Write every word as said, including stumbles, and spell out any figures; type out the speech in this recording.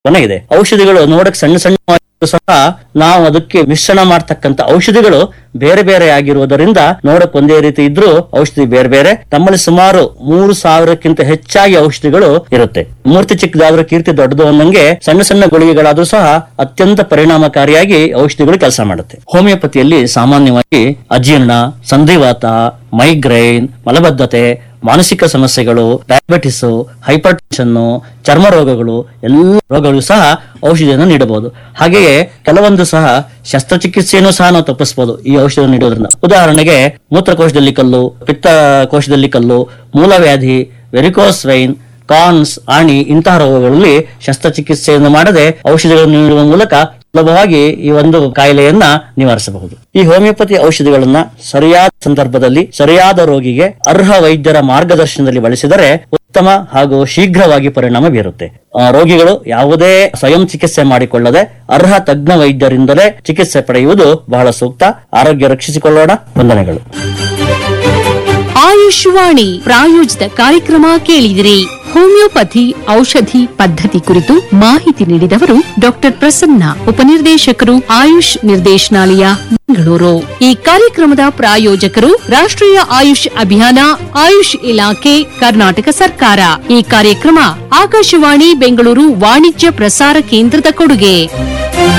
ಇದೆ. ಔಷಧಿಗಳು ನೋಡಕ್ ಸಣ್ಣ ಸಣ್ಣ ಸಹ ನಾವು ಅದಕ್ಕೆ ಮಿಶ್ರಣ ಮಾಡ್ತಕ್ಕಂತ ಔಷಧಿಗಳು ಬೇರೆ ಬೇರೆ ಆಗಿರುವುದರಿಂದ ನೋಡಕ್ ಒಂದೇ ರೀತಿ ಇದ್ರೂ ಔಷಧಿ ಬೇರೆ ಬೇರೆ. ನಮ್ಮಲ್ಲಿ ಸುಮಾರು ಮೂರು ಸಾವಿರಕ್ಕಿಂತ ಹೆಚ್ಚಾಗಿ ಔಷಧಿಗಳು ಇರುತ್ತೆ. ಮೂರ್ತಿ ಚಿಕ್ಕದಾದ್ರೂ ಕೀರ್ತಿ ದೊಡ್ಡದು ಅನ್ನಂಗೆ ಸಣ್ಣ ಸಣ್ಣ ಗುಳಿಗೆಗಳಾದ್ರೂ ಸಹ ಅತ್ಯಂತ ಪರಿಣಾಮಕಾರಿಯಾಗಿ ಔಷಧಿಗಳು ಕೆಲಸ ಮಾಡುತ್ತೆ. ಹೋಮಿಯೋಪತಿಯಲ್ಲಿ ಸಾಮಾನ್ಯವಾಗಿ ಅಜೀರ್ಣ, ಸಂಧಿವಾತ, ಮೈಗ್ರೈನ್, ಮಲಬದ್ಧತೆ, ಮಾನಸಿಕ ಸಮಸ್ಯೆಗಳು, ಡಯಾಬಿಟಿಸ್, ಹೈಪರ್ ಟೆನ್ಷನ್, ಚರ್ಮ ರೋಗಗಳು ಎಲ್ಲ ರೋಗಗಳು ಸಹ ಔಷಧಿಯನ್ನು ನೀಡಬಹುದು. ಹಾಗೆಯೇ ಕೆಲವೊಂದು ಸಹ ಶಸ್ತ್ರಚಿಕಿತ್ಸೆಯನ್ನು ಸಹ ನಾವು ತಪ್ಪಿಸಬಹುದು ಈ ಔಷಧ ನೀಡೋದ್ರಿಂದ. ಉದಾಹರಣೆಗೆ ಮೂತ್ರಕೋಶದಲ್ಲಿ ಕಲ್ಲು, ಪಿತ್ತ ಕೋಶದಲ್ಲಿ ಕಲ್ಲು, ಮೂಲವ್ಯಾಧಿ, ವೆರಿಕೋಸ್ ವೈನ್, ಕಾನ್ಸ್, ಆಣಿ ಇಂತಹ ರೋಗಗಳಲ್ಲಿ ಶಸ್ತ್ರಚಿಕಿತ್ಸೆಯನ್ನು ಮಾಡದೆ ಔಷಧಿಗಳನ್ನು ನೀಡುವ ಮೂಲಕ ಸುಲಭವಾಗಿ ಈ ಒಂದು ಕಾಯಿಲೆಯನ್ನ ನಿವಾರಿಸಬಹುದು. ಈ ಹೋಮಿಯೋಪತಿ ಔಷಧಿಗಳನ್ನ ಸರಿಯಾದ ಸಂದರ್ಭದಲ್ಲಿ ಸರಿಯಾದ ರೋಗಿಗೆ ಅರ್ಹ ವೈದ್ಯರ ಮಾರ್ಗದರ್ಶನದಲ್ಲಿ ಬಳಸಿದರೆ ಉತ್ತಮ ಹಾಗೂ ಶೀಘ್ರವಾಗಿ ಪರಿಣಾಮ ಬೀರುತ್ತೆ. ರೋಗಿಗಳು ಯಾವುದೇ ಸ್ವಯಂ ಚಿಕಿತ್ಸೆ ಮಾಡಿಕೊಳ್ಳದೆ ಅರ್ಹ ತಜ್ಞ ವೈದ್ಯರಿಂದಲೇ ಚಿಕಿತ್ಸೆ ಪಡೆಯುವುದು ಬಹಳ ಸೂಕ್ತ. ಆರೋಗ್ಯ ರಕ್ಷಿಸಿಕೊಳ್ಳೋಣ. ವಂದನೆಗಳು. ಆಯುಷ್ವಾಣಿ ಪ್ರಾಯೋಜಿತ ಕಾರ್ಯಕ್ರಮ ಕೇಳಿದಿರಿ. ಹೋಮಿಯೋಪತಿ ಔಷಧಿ ಪದ್ಧತಿ ಕುರಿತು ಮಾಹಿತಿ ನೀಡಿದವರು ಡಾಕ್ಟರ್ ಪ್ರಸನ್ನ, ಉಪನಿರ್ದೇಶಕರು, ಆಯುಷ್ ನಿರ್ದೇಶನಾಲಯ, ಬೆಂಗಳೂರು. ಈ ಕಾರ್ಯಕ್ರಮದ ಪ್ರಾಯೋಜಕರು ರಾಷ್ಟ್ರೀಯ ಆಯುಷ್ ಅಭಿಯಾನ, ಆಯುಷ್ ಇಲಾಖೆ, ಕರ್ನಾಟಕ ಸರ್ಕಾರ. ಈ ಕಾರ್ಯಕ್ರಮ ಆಕಾಶವಾಣಿ ಬೆಂಗಳೂರು ವಾಣಿಜ್ಯ ಪ್ರಸಾರ ಕೇಂದ್ರದ ಕೊಡುಗೆ.